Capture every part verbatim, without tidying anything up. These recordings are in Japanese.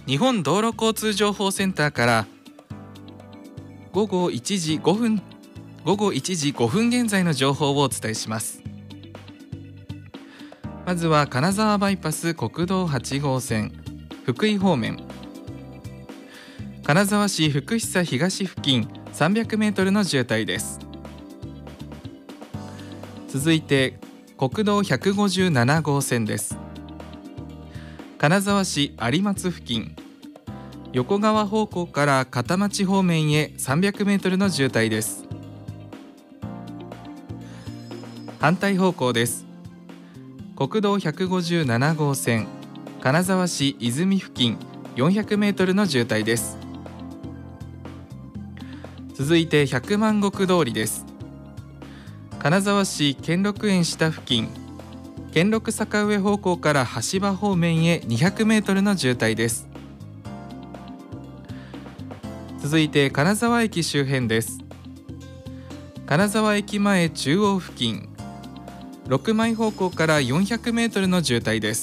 日本道路交通情報センターから午後いちじごふん午後いちじごふん現在の情報をお伝えします。まずは金沢バイパス国道はち号線福井方面、金沢市福久東付近さんびゃくメートルの渋滞です。続いて国道ひゃくごじゅうなな号線です。金沢市有松付近、横川方向から片町方面へさんびゃくメートルの渋滞です。反対方向です。国道ひゃくごじゅうなな号線金沢市泉付近よんひゃくメートルの渋滞です。続いて百万石通りです。金沢市兼六園下付近、兼六坂上方向から橋場方面へにひゃくメートルの渋滞です。続いて金沢駅周辺です。金沢駅前中央付近、六枚方向からよんひゃくメートルの渋滞です。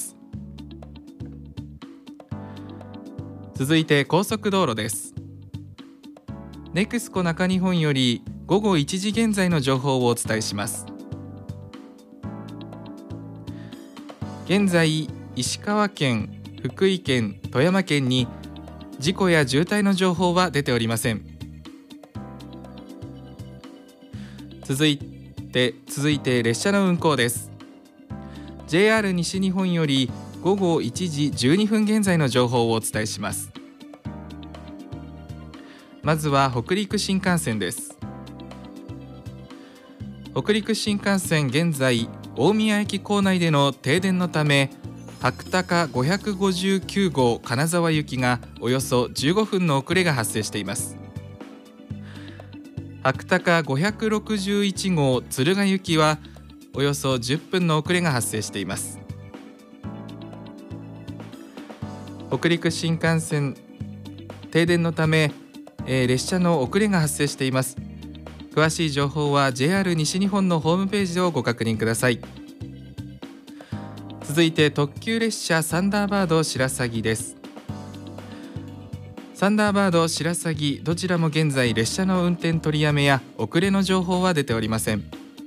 続いて高速道路です。ネクスコ中日本より午後いちじ現在の情報をお伝えします。現在、石川県、福井県、富山県に事故や渋滞の情報は出ておりません。続いて、続いて列車の運行です。ジェイアール 西日本より午後いちじじゅうにふん現在の情報をお伝えします。まずは北陸新幹線です。北陸新幹線現在、大宮駅構内での停電のため、白鷹ごひゃくごじゅうきゅう号金沢行きがおよそじゅうごふんの遅れが発生しています。白鷹ごひゃくろくじゅういち号敦賀行きはおよそじゅっぷんの遅れが発生しています。北陸新幹線停電のため、えー、列車の遅れが発生しています。詳しい情報は ジェイアール 西日本のホームページをご確認ください。続いて特急列車サンダーバード白鷺です。サンダーバード白鷺どちらも現在列車の運転取りやめや遅れの情報は出ておりません。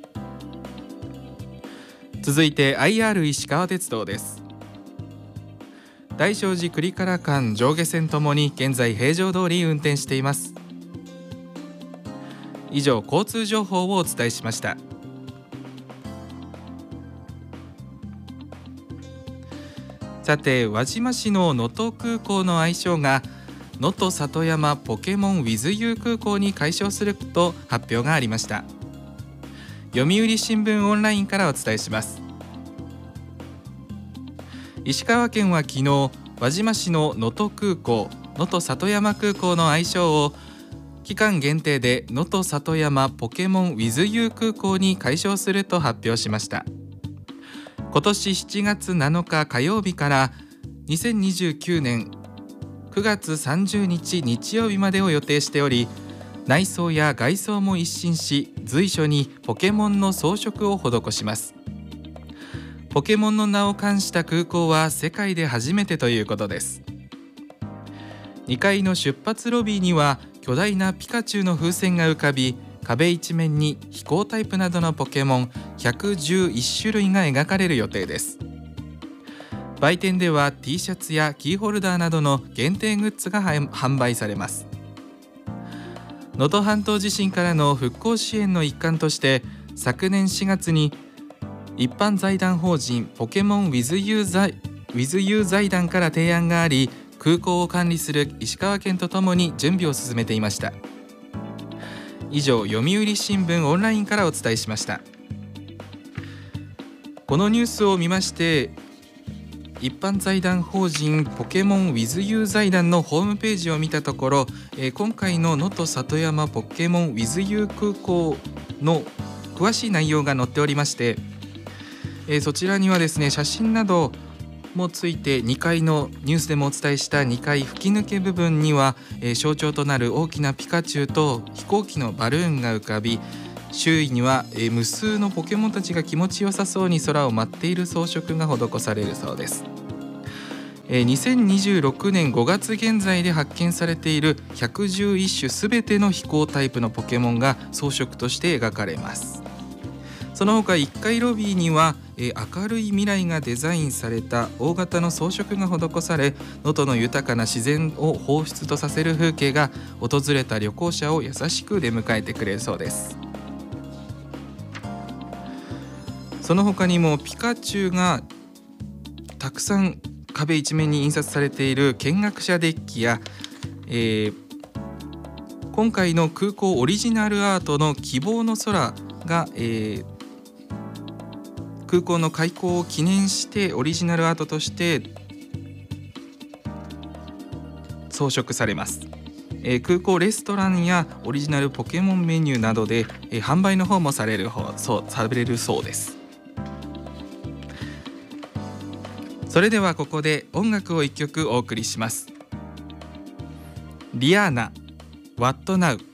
続いて アイアール 石川鉄道です。大聖寺栗唐間上下線ともに現在平常通り運転しています。以上、交通情報をお伝えしました。さて、輪島市の能登空港の愛称が能登里山ポケモン WithYou 空港に改称すると発表がありました。読売新聞オンラインからお伝えします。石川県は昨日、輪島市の能登空港、能登里山空港の愛称を期間限定で能登里山ポケモン WithYou 空港に改称すると発表しました。今年しちがつなのか火曜日からにせんにじゅうきゅうねんくがつさんじゅうにち日曜日までを予定しており、内装や外装も一新し、随所にポケモンの装飾を施します。ポケモンの名を冠した空港は世界で初めてということです。にかいの出発ロビーには巨大なピカチュウの風船が浮かび、壁一面に飛行タイプなどのポケモンひゃくじゅういち種類が描かれる予定です。売店では T シャツやキーホルダーなどの限定グッズが販売されます。能登半島地震からの復興支援の一環として、昨年しがつに一般財団法人ポケモン WithYou 財, WithYou 財団から提案があり、空港を管理する石川県とともに準備を進めていました。以上、読売新聞オンラインからお伝えしました。このニュースを見まして、一般財団法人ポケモン WithYou 財団のホームページを見たところ、えー、今回の能登里山ポケモン WithYou 空港の詳しい内容が載っておりまして、えー、そちらにはですね、写真などもついて、にかいのニュースでもお伝えしたにかい吹き抜け部分には、えー、象徴となる大きなピカチュウと飛行機のバルーンが浮かび、周囲には、えー、無数のポケモンたちが気持ちよさそうに空を舞っている装飾が施されるそうです。 えー、にせんにじゅうろくねんごがつ現在で発見されているひゃくじゅういっしゅすべての飛行タイプのポケモンが装飾として描かれます。その他いっかいロビーには、えー、明るい未来がデザインされた大型の装飾が施され、能登の豊かな自然を彷彿とさせる風景が訪れた旅行者を優しく出迎えてくれるそうです。その他にもピカチュウがたくさん壁一面に印刷されている見学者デッキや、えー、今回の空港オリジナルアートの希望の空が、えー、空港の開港を記念してオリジナルアートとして装飾されます。えー、空港レストランやオリジナルポケモンメニューなどで、えー、販売の方もされる方そうされるそうです。それではここで音楽をいっきょくお送りします。リアーナ What Now。